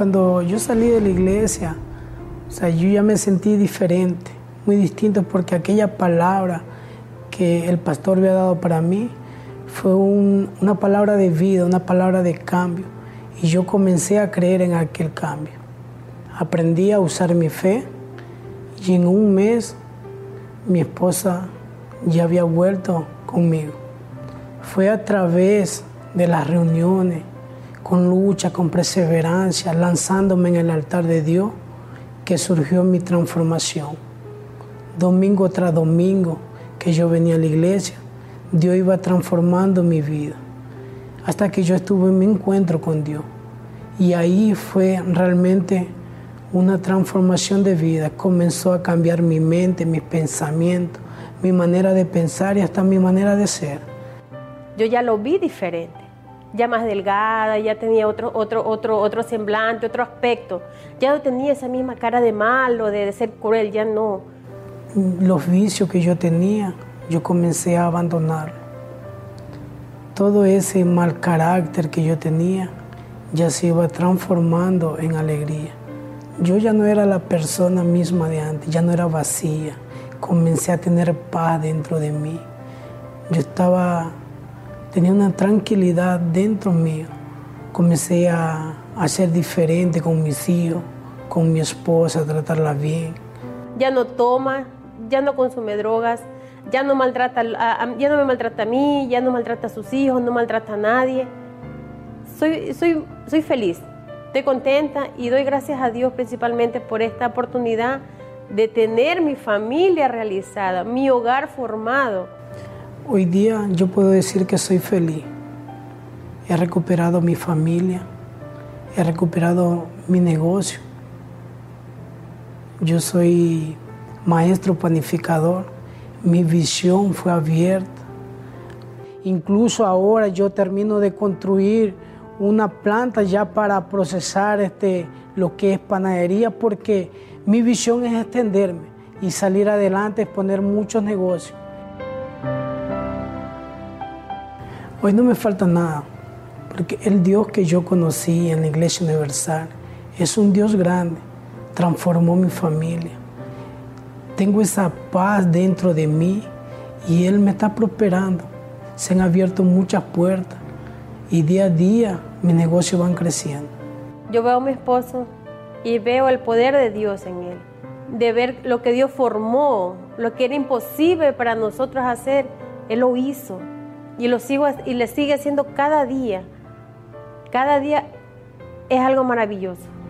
Cuando yo salí de la iglesia, yo ya me sentí diferente, muy distinto, porque aquella palabra que el pastor había dado para mí fue una palabra de vida, una palabra de cambio. Y yo comencé a creer en aquel cambio. Aprendí a usar mi fe y en un mes mi esposa ya había vuelto conmigo. Fue a través de las reuniones, con lucha, con perseverancia, lanzándome en el altar de Dios, que surgió mi transformación. Domingo tras domingo que yo venía a la iglesia, Dios iba transformando mi vida, hasta que yo estuve en mi encuentro con Dios. Y ahí fue realmente una transformación de vida. Comenzó a cambiar mi mente, mis pensamientos, mi manera de pensar y hasta mi manera de ser. Yo ya lo vi diferente, ya más delgada, ya tenía otro semblante, otro aspecto. Ya no tenía esa misma cara de malo, de ser cruel, ya no. Los vicios que yo tenía, yo comencé a abandonar. Todo ese mal carácter que yo tenía ya se iba transformando en alegría. Yo ya no era la persona misma de antes, ya no era vacía. Comencé a tener paz dentro de mí. Tenía una tranquilidad dentro mío. Comencé a ser diferente con mis hijos, con mi esposa, a tratarla bien. Ya no toma, ya no consume drogas, ya no me maltrata a mí, ya no maltrata a sus hijos, no maltrata a nadie. Soy feliz, estoy contenta y doy gracias a Dios principalmente por esta oportunidad de tener mi familia realizada, mi hogar formado. Hoy día yo puedo decir que soy feliz. He recuperado mi familia, he recuperado mi negocio. Yo soy maestro panificador, mi visión fue abierta. Incluso ahora yo termino de construir una planta ya para procesar lo que es panadería, porque mi visión es extenderme y salir adelante, exponer muchos negocios. Hoy no me falta nada, porque el Dios que yo conocí en la Iglesia Universal es un Dios grande, transformó mi familia. Tengo esa paz dentro de mí y Él me está prosperando. Se han abierto muchas puertas y día a día mis negocios van creciendo. Yo veo a mi esposo y veo el poder de Dios en él, de ver lo que Dios formó, lo que era imposible para nosotros hacer, Él lo hizo. Y le sigue haciendo cada día. Cada día es algo maravilloso.